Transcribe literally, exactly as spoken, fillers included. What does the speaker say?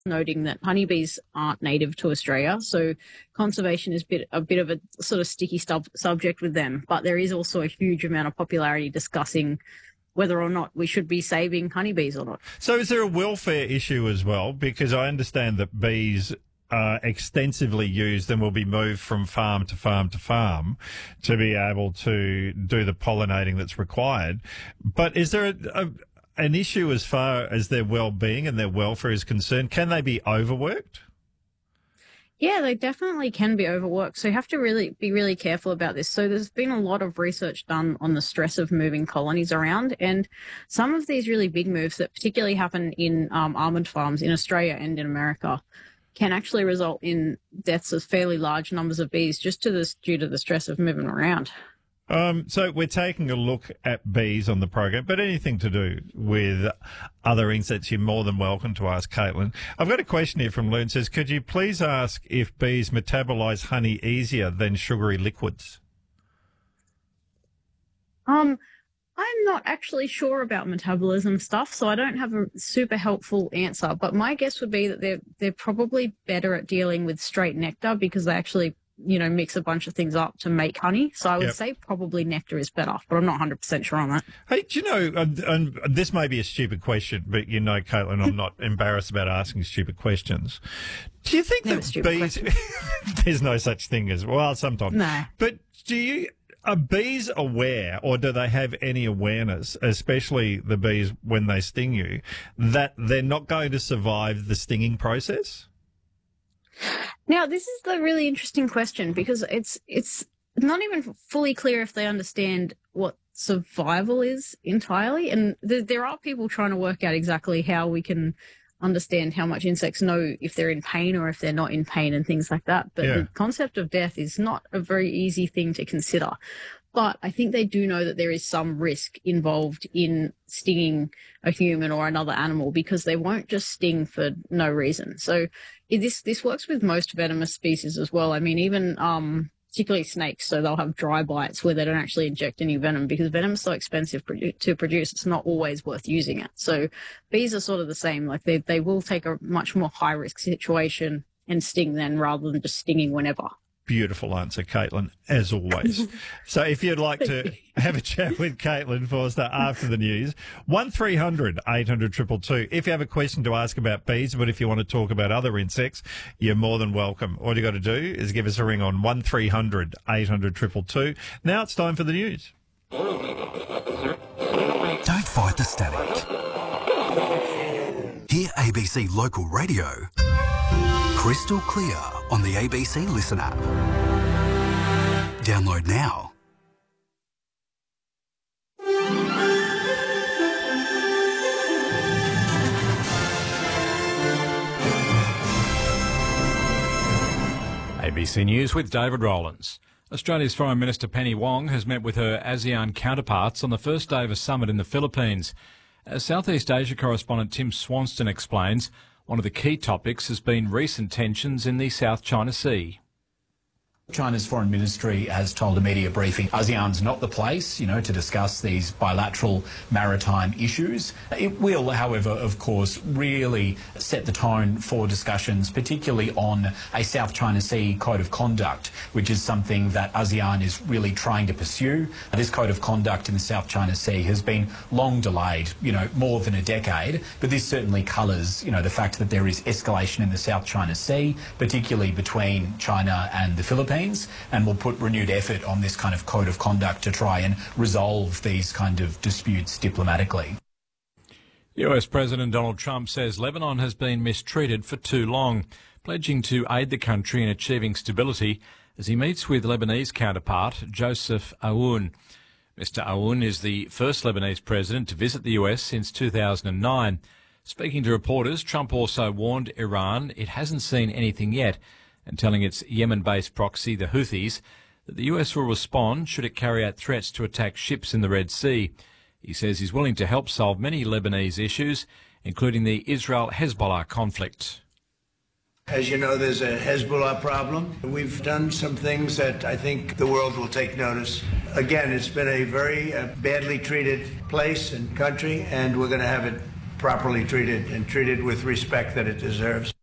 noting that honeybees aren't native to Australia, so conservation is a bit, a bit of a sort of sticky sub- subject with them. But there is also a huge amount of popularity discussing whether or not we should be saving honeybees or not. So is there a welfare issue as well? Because I understand that bees are extensively used and will be moved from farm to farm to farm to be able to do the pollinating that's required. But is there a, a, an issue as far as their well-being and their welfare is concerned? Can they be overworked? Yeah, they definitely can be overworked. So you have to really be really careful about this. So there's been a lot of research done on the stress of moving colonies around, and some of these really big moves that particularly happen in um, almond farms in Australia and in America can actually result in deaths of fairly large numbers of bees just to this due to the stress of moving around. Um, so we're taking a look at bees on the program, but anything to do with other insects, you're more than welcome to ask Caitlin. I've got a question here from Loon. Says, could you please ask if bees metabolise honey easier than sugary liquids? Um, I'm not actually sure about metabolism stuff, so I don't have a super helpful answer. But my guess would be that they're they're probably better at dealing with straight nectar because they actually, you know, mix a bunch of things up to make honey. So I would yep. say probably nectar is better, but I'm not one hundred percent sure on that. Hey, do you know, and, and this may be a stupid question, but you know, Caitlin, I'm not embarrassed about asking stupid questions. Do you think Never that bees, there's no such thing as, well, sometimes. No. But do you, are bees aware, or do they have any awareness, especially the bees when they sting you, that they're not going to survive the stinging process? Now, this is the really interesting question because it's it's not even fully clear if they understand what survival is entirely. And th- there are people trying to work out exactly how we can understand how much insects know if they're in pain or if they're not in pain and things like that. But yeah. the concept of death is not a very easy thing to consider. But I think they do know that there is some risk involved in stinging a human or another animal because they won't just sting for no reason. So this this works with most venomous species as well. I mean, even um, particularly snakes, so they'll have dry bites where they don't actually inject any venom because venom is so expensive to produce, it's not always worth using it. So bees are sort of the same. Like they, they will take a much more high-risk situation and sting then rather than just stinging whenever. Beautiful answer, Caitlin, as always. So if you'd like to have a chat with Caitlin Forster after the news, one three hundred eight hundred two two two. If you have a question to ask about bees, but if you want to talk about other insects, you're more than welcome. All you got to do is give us a ring on one three hundred eight hundred two two two. Now it's time for the news. Don't fight the static. Hear A B C Local Radio crystal clear on the A B C Listen app. Download now. A B C News with David Rowlands. Australia's Foreign Minister Penny Wong has met with her ASEAN counterparts on the first day of a summit in the Philippines. As Southeast Asia correspondent Tim Swanston explains, one of the key topics has been recent tensions in the South China Sea. China's foreign ministry has told a media briefing ASEAN's not the place, you know, to discuss these bilateral maritime issues. It will, however, of course, really set the tone for discussions, particularly on a South China Sea code of conduct, which is something that ASEAN is really trying to pursue. This code of conduct in the South China Sea has been long delayed, you know, more than a decade, but this certainly colours, you know, the fact that there is escalation in the South China Sea, particularly between China and the Philippines. And will put renewed effort on this kind of code of conduct to try and resolve these kind of disputes diplomatically. U S President Donald Trump says Lebanon has been mistreated for too long, pledging to aid the country in achieving stability as he meets with Lebanese counterpart Joseph Aoun. Mister Aoun is the first Lebanese president to visit the U S since two thousand nine. Speaking to reporters, Trump also warned Iran it hasn't seen anything yet, and telling its Yemen-based proxy, the Houthis, that the U S will respond should it carry out threats to attack ships in the Red Sea. He says he's willing to help solve many Lebanese issues, including the Israel-Hezbollah conflict. As you know, there's a Hezbollah problem. We've done some things that I think the world will take notice. Again, it's been a very uh, badly treated place and country, and we're going to have it properly treated and treated with respect that it deserves.